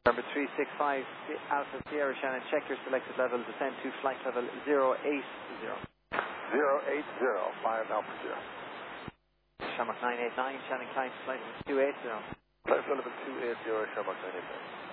Number 365, Alpha Sierra Shannon, check your selected level, descend to flight level 080. 080, 5 Alpha Sierra. Shamrock 989, Shannon climb to flight level 280. Flight level 280, Shamrock 989.